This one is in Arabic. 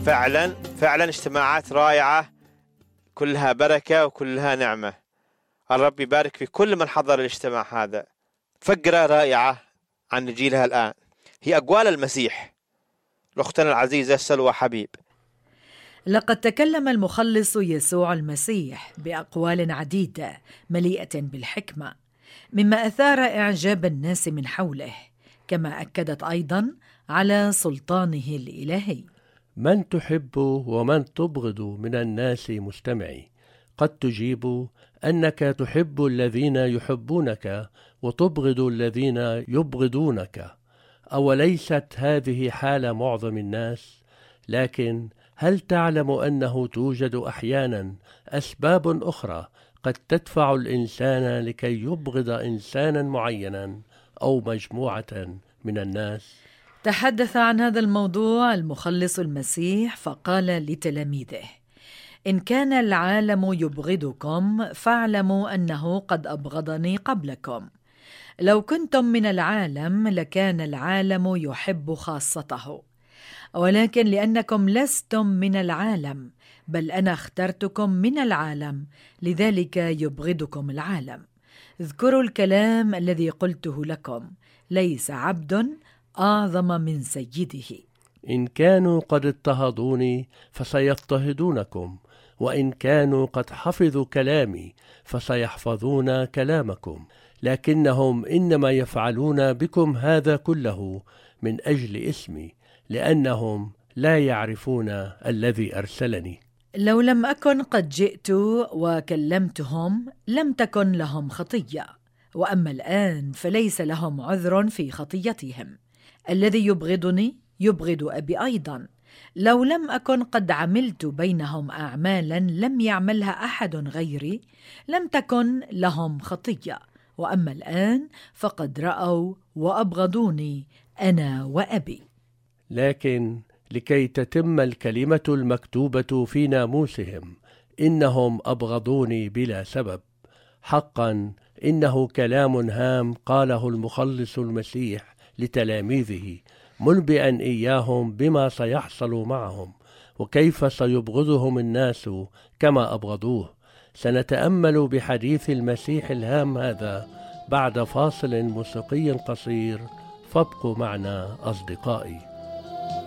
فعلا اجتماعات رائعة، كلها بركة وكلها نعمة. الرب يبارك في كل من حضر الاجتماع هذا. فقرة رائعة عن نجيلها الآن هي أقوال المسيح. لأختنا العزيزة سلوى حبيب. لقد تكلم المخلص يسوع المسيح بأقوال عديدة مليئة بالحكمة، مما أثار إعجاب الناس من حوله، كما أكدت أيضا على سلطانه الإلهي. من تحب ومن تبغض من الناس مستمعي؟ قد تجيب أنك تحب الذين يحبونك وتبغض الذين يبغضونك، أوليست هذه حال معظم الناس؟ لكن هل تعلم أنه توجد أحيانا أسباب أخرى قد تدفع الإنسان لكي يبغض إنسانا معينا أو مجموعة من الناس؟ تحدث عن هذا الموضوع المخلص المسيح فقال لتلاميذه: إن كان العالم يبغضكم فاعلموا أنه قد أبغضني قبلكم. لو كنتم من العالم لكان العالم يحب خاصته، ولكن لأنكم لستم من العالم بل أنا اخترتكم من العالم، لذلك يبغضكم العالم. اذكروا الكلام الذي قلته لكم: ليس عبد أعظم من سيده. إن كانوا قد اضطهدوني فسيضطهدونكم، وإن كانوا قد حفظوا كلامي فسيحفظون كلامكم، لكنهم إنما يفعلون بكم هذا كله من أجل اسمي، لأنهم لا يعرفون الذي أرسلني. لو لم أكن قد جئت وكلمتهم لم تكن لهم خطية، وأما الآن فليس لهم عذر في خطيتهم. الذي يبغضني يبغض أبي أيضا. لو لم أكن قد عملت بينهم أعمالا لم يعملها أحد غيري لم تكن لهم خطية، وأما الآن فقد رأوا وأبغضوني أنا وأبي. لكن لكي تتم الكلمة المكتوبة في ناموسهم: إنهم أبغضوني بلا سبب. حقا إنه كلام هام قاله المخلص المسيح لتلاميذه، منبئا إياهم بما سيحصل معهم وكيف سيبغضهم الناس كما أبغضوه. سنتأمل بحديث المسيح الهام هذا بعد فاصل موسيقي قصير، فابقوا معنا أصدقائي.